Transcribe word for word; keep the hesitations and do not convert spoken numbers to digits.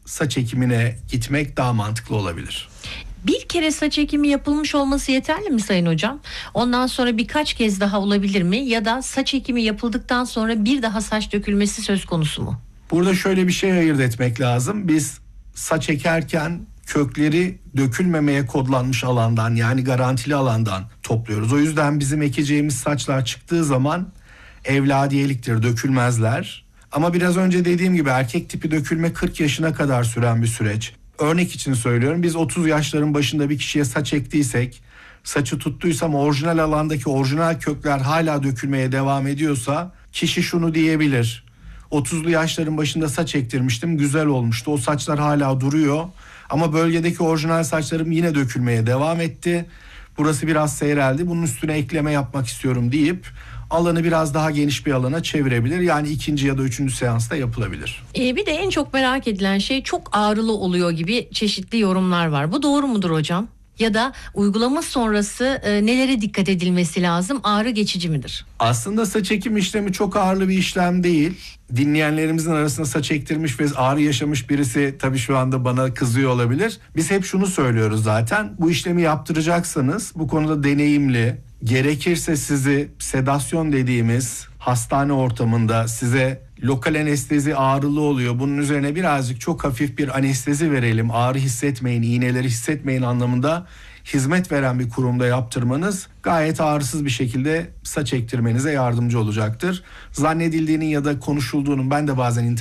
saç ekimine gitmek daha mantıklı olabilir. Bir kere saç ekimi yapılmış olması yeterli mi Sayın Hocam? Ondan sonra birkaç kez daha olabilir mi? Ya da saç ekimi yapıldıktan sonra bir daha saç dökülmesi söz konusu mu? Burada şöyle bir şey ayırt etmek lazım. Biz saç ekerken kökleri dökülmemeye kodlanmış alandan, yani garantili alandan topluyoruz. O yüzden bizim ekeceğimiz saçlar çıktığı zaman evladiyeliktir, dökülmezler. Ama biraz önce dediğim gibi erkek tipi dökülme kırk yaşına kadar süren bir süreç. Örnek için söylüyorum, biz otuz yaşların başında bir kişiye saç ektiysek, saçı tuttuysam orijinal alandaki orijinal kökler hala dökülmeye devam ediyorsa kişi şunu diyebilir: otuzlu yaşların başında saç ektirmiştim, güzel olmuştu, o saçlar hala duruyor ama bölgedeki orijinal saçlarım yine dökülmeye devam etti, burası biraz seyreldi, bunun üstüne ekleme yapmak istiyorum deyip alanı biraz daha geniş bir alana çevirebilir. Yani ikinci ya da üçüncü seansta yapılabilir. Ee, bir de en çok merak edilen şey, çok ağrılı oluyor gibi çeşitli yorumlar var. Bu doğru mudur hocam? Ya da uygulama sonrası e, nelere dikkat edilmesi lazım? Ağrı geçici midir? Aslında saç ekim işlemi çok ağırlı bir işlem değil. Dinleyenlerimizin arasında saç ektirmiş ve ağrı yaşamış birisi tabii şu anda bana kızıyor olabilir. Biz hep şunu söylüyoruz zaten: bu işlemi yaptıracaksanız bu konuda deneyimli, gerekirse sizi sedasyon dediğimiz hastane ortamında size lokal anestezi ağrılı oluyor, bunun üzerine birazcık çok hafif bir anestezi verelim, ağrı hissetmeyin, iğneleri hissetmeyin anlamında hizmet veren bir kurumda yaptırmanız gayet ağrısız bir şekilde saç ektirmenize yardımcı olacaktır. Zannedildiğinin ya da konuşulduğunun ben de bazen